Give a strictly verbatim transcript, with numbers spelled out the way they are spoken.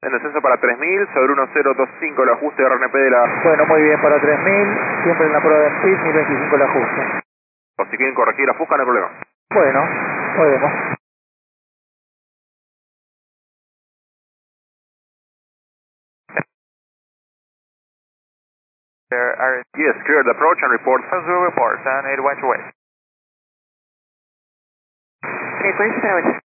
En descenso para tres mil, sobre uno cero dos cinco el ajuste de R N P de la... Bueno, muy bien, para tres mil, siempre en la prueba de M P I S, mil veinticinco el ajuste. O si quieren corregir la Fusca, no hay problema. Bueno, podemos. There are... Yes, clear the approach and report. Zero reports and it went away. Okay, please,